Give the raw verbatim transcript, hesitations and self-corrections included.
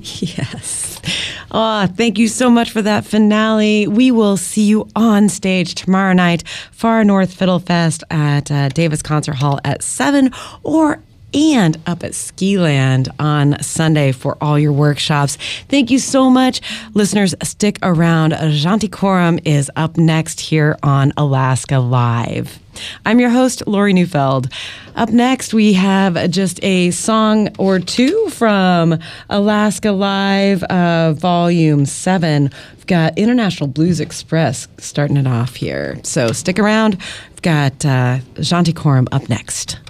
Yes. Oh, thank you so much for that finale. We will see you on stage tomorrow night, Far North Fiddle Fest at uh, Davis Concert Hall at seven, or and up at Skiland on Sunday for all your workshops. Thank you so much. Listeners, stick around. Janticorum is up next here on Alaska Live. I'm your host, Lori Neufeld. Up next, we have just a song or two from Alaska Live, uh, Volume seven. We've got International Blues Express starting it off here. So stick around. We've got uh, Janticorum up next.